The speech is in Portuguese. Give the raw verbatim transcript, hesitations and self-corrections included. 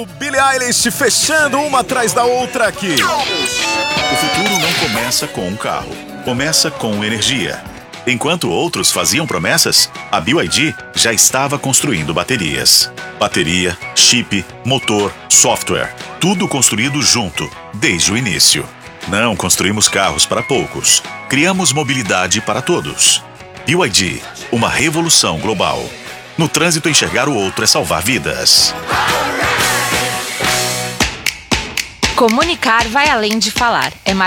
Billie Eilish fechando uma atrás da outra aqui. O futuro não começa com um carro, começa com energia. Enquanto outros faziam promessas, a B Y D já estava construindo baterias. Bateria, chip, motor, software, tudo construído junto, desde o início. Não construímos carros para poucos, criamos mobilidade para todos. B Y D, uma revolução global. No trânsito, enxergar o outro é salvar vidas. Comunicar vai além de falar. É